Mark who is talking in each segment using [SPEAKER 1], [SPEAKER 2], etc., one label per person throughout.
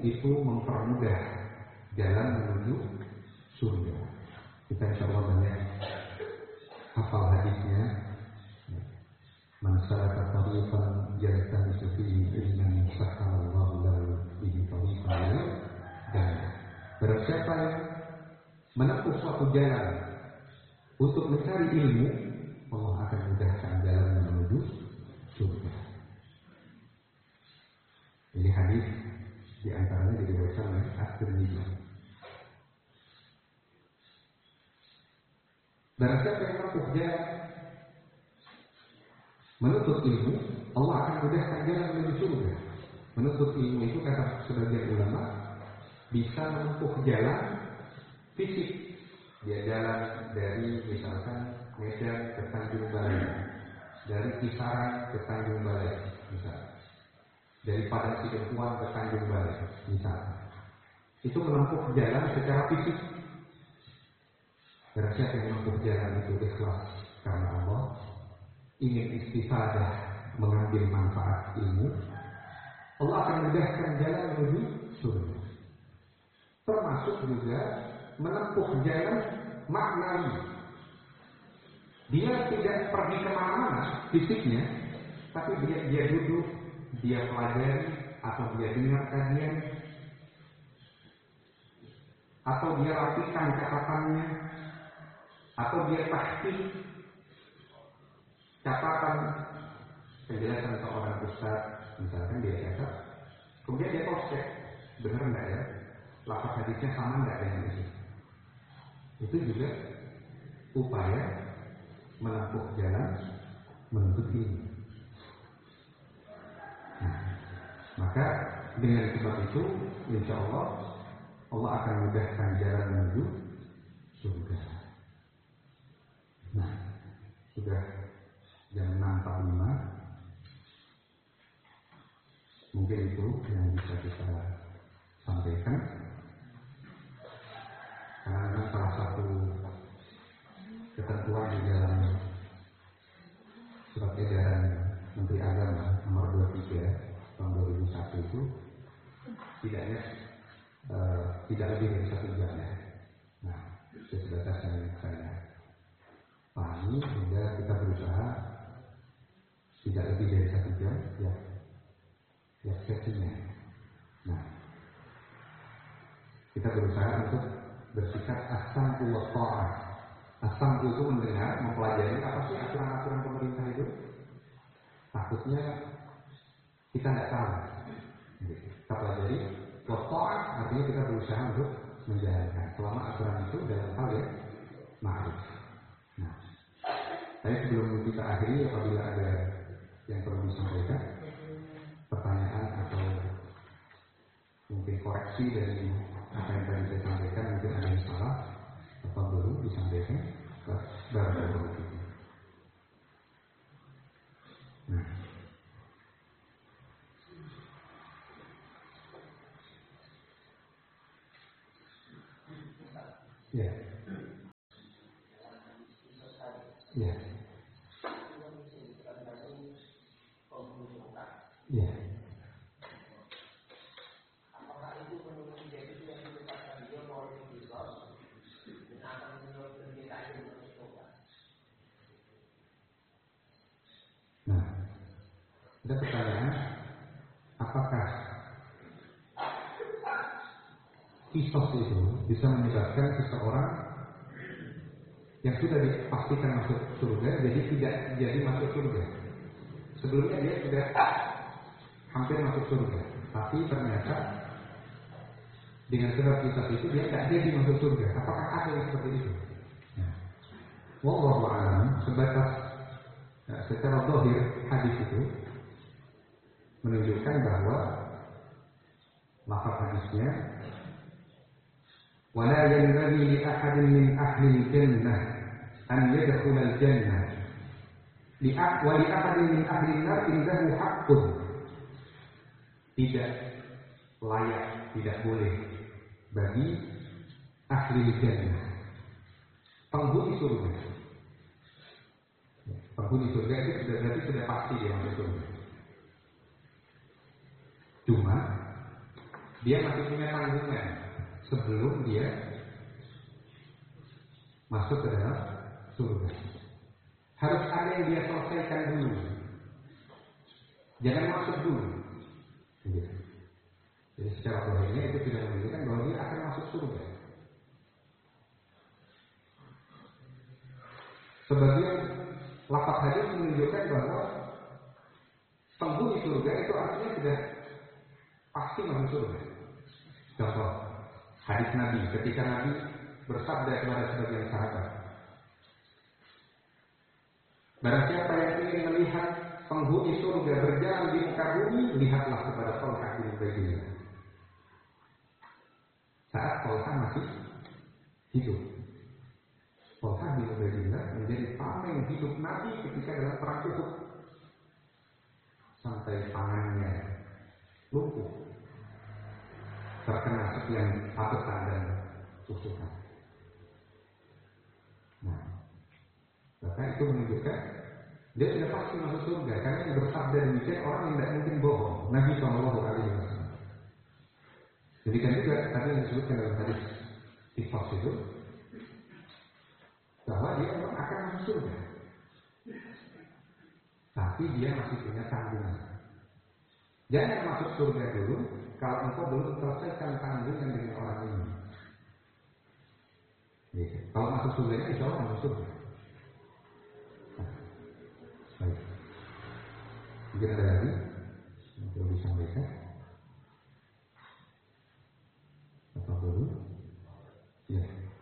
[SPEAKER 1] itu mempermudah jalan menuju surga. Kita insya Allah banyak hafal hadisnya. Man salaka tariqan yaltamisu fihi ilman sahhalallahu lahu bihi tariqan ilal jannah. Barang siapa yang menempuh suatu jalan untuk mencari ilmu, Allah akan mudahkan jalan menuju surga. Ini hadis di antaranya diriwayatkan oleh At-Tirmidzi. Barang siapa yang menempuh jalan menuntut ilmu, Allah akan mudahkan jalan menuju surga. Menuntut ilmu itu kata sebagian ulama bisa menempuh jalan fisik. Dia jalan dari misalkan Medan ke Tanjung Balai, dari Kisaran ke Tanjung Balai, misalnya dari Padang Sidempuan ke Tanjung Balai, misalnya. Itu menempuh jalan secara fisik. Berarti siapa yang menempuh jalan itu ikhlas karena Allah, ingin istifadah mengambil manfaat ilmu, Allah akan mudahkan jalan menuju surga. Termasuk juga menempuh jalan maknawi. Dia tidak pergi kemana-mana fisiknya, tapi dia duduk, dia pelajari, atau dia dengar kajian, atau dia rapikan catatannya, atau dia tahqiq catatan penjelasan seorang ustaz, misalkan dia catat, kemudian dia cross-check, benar nggak ya, lafaz hadisnya sama nggak dengan itu. Itu juga upaya menempuh jalan menuntut ilmu. Nah, maka dengan sebab itu, insya Allah akan mudahkan jalan menuju surga. Nah, sudah jam 6.45. Mungkin itu yang bisa kita sampaikan. Karena salah satu ketentuan di dalam surat edaran Menteri Agama nomor 23 tahun 2001 itu tidak lebih dari 1 jam ya. Nah, sebatas yang saya pahami, sehingga kita berusaha tidak lebih dari 1 jam ya sesinya. Nah, kita berusaha untuk bersikap as-sam'u wa tha'ah. As-sam'u itu mendengar, mempelajari apa sih aturan-aturan pemerintah itu. Takutnya kita tidak tahu. Kita pelajari. Wa tha'ah artinya kita berusaha untuk menjalankan selama aturan itu dalam hal yang ma'ruf. Nah, tapi sebelum kita akhiri, apabila ada yang perlu disampaikan, pertanyaan atau mungkin koreksi dari apa yang tadi saya sampaikan, mungkin ada yang salah, apa dulu disampaikan, barakallahu fikum. Nah, ya, ya, ya. Nah, ada pertanyaan, apakah kisos itu bisa menyebabkan seseorang yang sudah dipastikan masuk surga jadi tidak jadi masuk surga? Sebelumnya dia sudah hampir masuk surga, tapi ternyata dengan sebab kisos itu dia tidak jadi masuk surga. Apakah ada yang seperti itu? Wallahu a'lam. Secara zahir hadis itu menunjukkan bahwa lafaz hadisnya wala yanbaghi li ahadin min ahli al-jannah an yadkhula al-jannah wa li ahadin min ahli an-nar indahu haqqun. Tidak layak, tidak boleh bagi ahli jannah, penghuni surga. Penghuni surga itu berarti sudah pasti dia masuk surga. Cuma dia masih punya tanggungan sebelum dia masuk ke dalam surga. Harus ada yang dia selesaikan dulu. Jangan masuk dulu. Jadi secara zahirnya itu tidak menunjukkan bahwa dia akan masuk surga. Sebagian lafaz hadis menunjukkan bahwa penghuni surga itu artinya sudah pasti masuk surga. Contoh hadis Nabi ketika Nabi bersabda kepada sebagian sahabat, barang siapa yang ingin melihat penghuni surga berjalan di muka bumi, lihatlah kepada Thalqah bin Ubaidillah. Saat Thalqah masih hidup, Thalqah bin Ubaidillah menjadi tameng hidup Nabi ketika dalam perang Uhud, sampai tangannya lumpuh terkena sekian pabetan dan tusukan. Nah, maka itu menunjukkan dia sudah pasti masuk surga, karena yang bersabda demikian orang yang tidak mungkin bohong. Nabi Shallallahu Alaihi Wasallam. Demikian juga tadi yang disebutkan dalam hadis Tifas itu, bahwa dia memang akan masuk surga, tapi dia masih punya tanggungan. Jangan masuk surga dulu kalau engkau belum selesaikan tanggungan dengan orang ini. Gitu. Kalau masuk surga, insya Allah masuk surga. Baik. Mungkin ada lagi yang perlu disampaikan atau belum? Ya.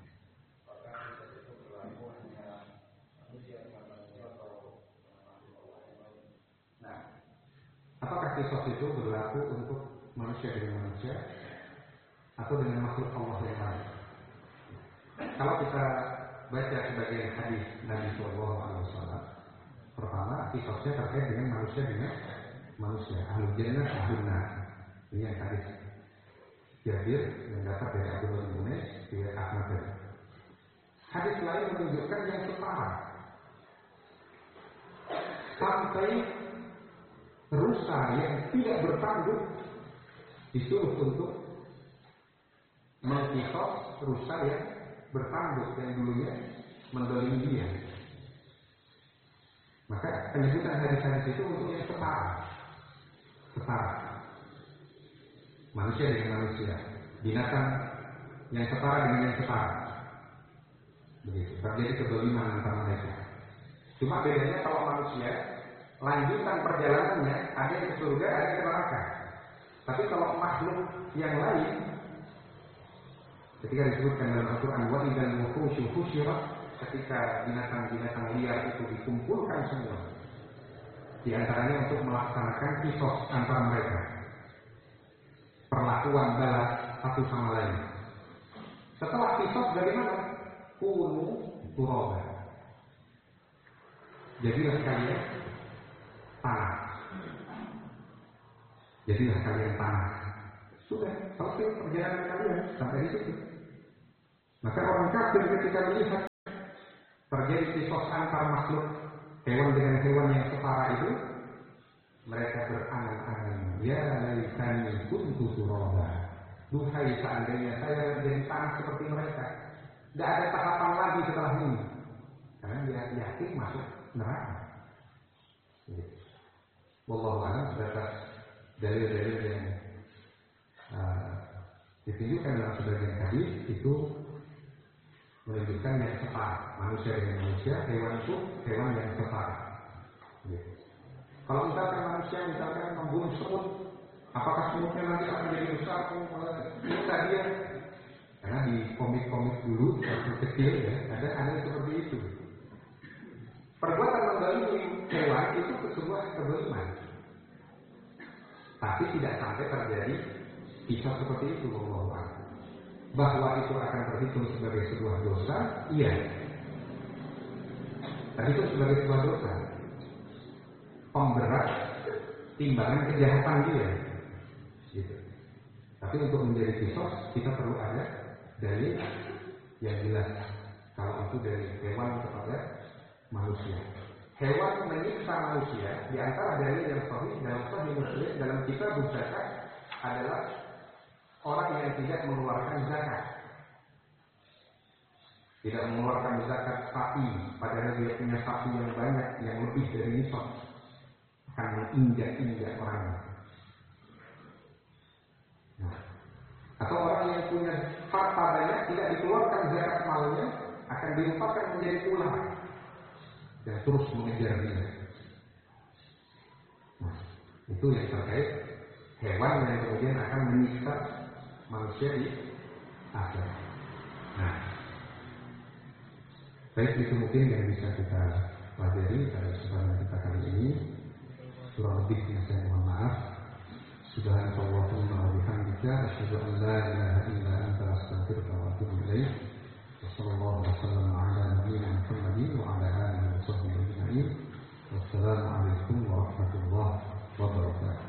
[SPEAKER 1] Nah, apakah kisos itu berlaku untuk manusia dengan manusia atau dengan makhluk Allah yang lain? Kalau kita baca sebagian hadis Nabi Shallallahu Alaihi Wasallam, pertama, kisahnya terkait dengan manusia ahlul jannah ahlun nar. Ini yang hadis Jabir yang dapat dari Abdullah bin Unais riwayat Ahmad tadi. Hadis lain menunjukkan yang setara, sampai rusa yang tidak bertanggung disuruh untuk mengkisos rusa yang bertanggung yang dulunya mendolimi dia. Maka penyebutan hadis-hadis itu untuk yang setara. Manusia dengan manusia, binatang yang setara dengan yang setara. Begitu. Terjadi kedoliman antara mereka. Cuma bedanya kalau manusia, lanjutan perjalanannya ada yang ke surga, ada yang ke neraka. Tapi kalau makhluk yang lain, ketika disebutkan dalam Al-Quran, wa idzal wuhusyu husyirat, ketika binatang-binatang liar itu dikumpulkan semua, di antaranya untuk melaksanakan kisos antara mereka, perlakuan balas satu sama lain. Setelah kisos bagaimana? Kunu turaba, jadilah kalian tanah. Jadilah kalian tanah. Sudah selesai perjalanan kalian sampai di situ. Maka orang kafir ketika melihat terjadi kisos antar makhluk hewan dengan hewan yang setara itu, mereka berangan-angan, ya laitani kuntu turaba. Duhai seandainya saya menjadi tanah seperti mereka. Tidak ada tahapan lagi setelah ini, karena dia yakin masuk neraka. Wallahu a'lam. Terdapat dalil-dalil yang ditunjukkan dalam sebagian hadis itu menunjukkan yang setara, manusia dengan manusia, hewan itu hewan yang setara. Gitu. Kalau misalkan manusia membunuh semut, apakah semutnya nanti akan jadi besar? Bisa dia, karena di komik-komik dulu waktu kecil ya ada seperti itu. Perbuatan menzalimi hewan itu sebuah kezaliman, tapi tidak sampai terjadi kisah seperti itu. Bahwa itu akan terhitung sebagai sebuah dosa, iya, terhitung sebagai sebuah dosa, pemberat timbangan kejahatan dia, gitu. Tapi untuk menjadi kisos kita perlu ada dalil yang jelas. Kalau itu dari hewan kepada manusia, hewan menyiksa manusia, di antara dalil yang sahih dalam Sahih Muslim dalam kitab zakat adalah orang yang tidak mengeluarkan zakat. Tidak mengeluarkan zakat sapi, padahal dia punya sapi yang banyak, yang lebih dari nisab, akan menginjak-injak orang. Nah, atau orang yang punya harta banyak tidak dikeluarkan zakat malnya, akan dirupakan menjadi ular yang terus mengejar dia. Nah, itu yang terkait hewan yang kemudian akan menyiksa manusia di akhirat. Nah, baik, itu mungkin yang bisa kita pelajari pada kesempatan kita kali ini. Kurang lebihnya saya mohon maaf. Subhanallahumma wa bihamdika asyhadu an la ilaha illa anta astaghfiruka wa atubu ilaik. Wassallallahu wasallam ala nabiyyina Muhammadin wa ala alihi wa sahbihi ajma'in. Wassalamu alaikum warahmatullahi wabarakatuh.